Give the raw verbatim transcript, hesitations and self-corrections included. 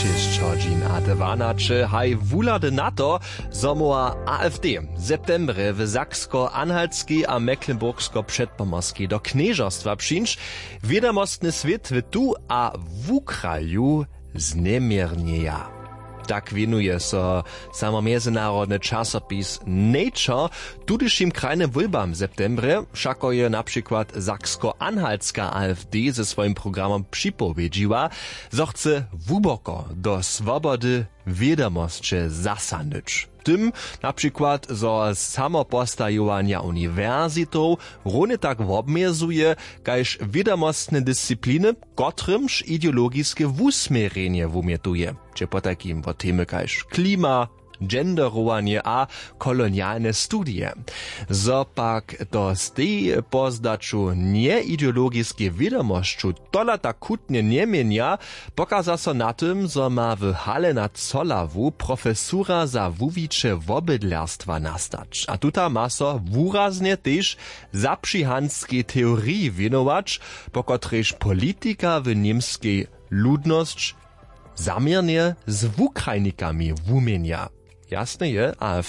šest hodźin a dwanaście haj wulady na to, zomoa A F D w septembre w Saksko-Anhaltskiej a Mecklenburgsko-Przedpomorskiej do knieżostwa przyńcz wiadomostny świat w tu a w kraju znemiernieja. Tak winuje so samo międzynarodny czasopis Nature tudyszim krajnym wólbam w septembre, szako je na przykład Saksko-Anhaltska A F D ze swoim programem przypowiedziła, zo chce wuboko do swobody wiadomości zasanyć. Tym na przykład zo samopostajowania uniwersytetów równie tak obmezuje, kajż wiadomostne dyscypliny, kotrymż ideologiskie wusmierenie wumietuje. Cze po takim wo temy kajż klima, genderowanie a kolonialne studie. Zopak to z tej pozdaczu nieideologiskie wiadomościu tola tak kutnie nie mienia, pokaza so na tym, zo ma w hale na Zolawu profesura za wuwicze wobydlerstwa nastać. A tuta ma so wuraznie też zapřihanskiej teorii winować, po kotrež politika w niemskiej ludność zamiernie z wukrajnikami wumienia. Jasne je, A F